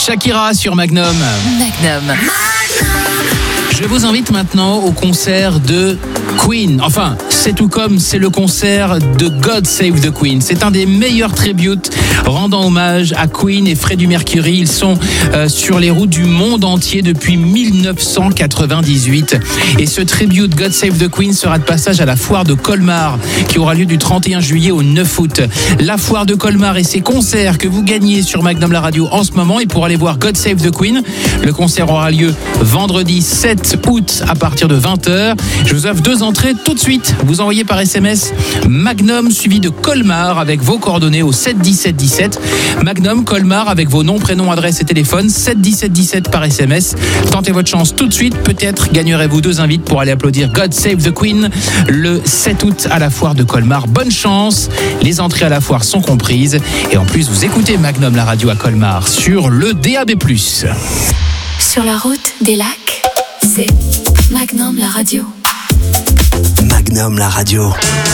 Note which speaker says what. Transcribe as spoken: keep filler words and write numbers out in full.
Speaker 1: Shakira sur Magnum.
Speaker 2: Magnum.
Speaker 1: Je vous invite maintenant au concert de Queen. Enfin, c'est tout comme c'est le concert de God Save the Queen. C'est un des meilleurs tributes rendant hommage à Queen et Freddie Mercury. Ils sont euh, sur les routes du monde entier depuis mille neuf cent quatre-vingt-dix-huit. Et ce tribute God Save the Queen sera de passage à la foire de Colmar qui aura lieu du trente et un juillet au neuf août. La foire de Colmar et ses concerts que vous gagnez sur Magnum la radio en ce moment. Et pour aller voir God Save the Queen, le concert aura lieu vendredi sept août à partir de vingt heures. Je vous offre deux entrées tout de suite. Vous envoyez par S M S Magnum suivi de Colmar avec vos coordonnées au sept dix-sept dix-sept. Magnum Colmar avec vos noms, prénoms, adresses et téléphones. sept dix-sept dix-sept par S M S. Tentez votre chance tout de suite. Peut-être gagnerez-vous deux invites pour aller applaudir God Save the Queen le sept août à la foire de Colmar. Bonne chance. Les entrées à la foire sont comprises. Et en plus, vous écoutez Magnum la radio à Colmar sur le D A B plus.
Speaker 3: Sur la route des lacs, c'est Magnum la radio.
Speaker 4: Magnum la radio.